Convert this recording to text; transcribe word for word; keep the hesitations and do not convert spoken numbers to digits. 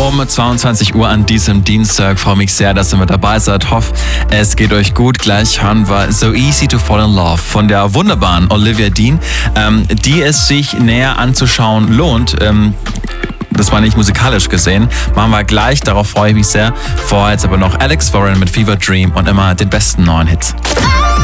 um zweiundzwanzig Uhr an diesem Dienstag. Freue mich sehr, dass ihr mit dabei seid. Hoffe, es geht euch gut. Gleich hören wir So Easy to Fall in Love von der wunderbaren Olivia Dean, ähm, die es sich näher anzuschauen lohnt. Ähm, Das war nicht musikalisch gesehen. Machen wir gleich, darauf freue ich mich sehr. Vorher jetzt aber noch Alex Warren mit Fever Dream und immer den besten neuen Hits.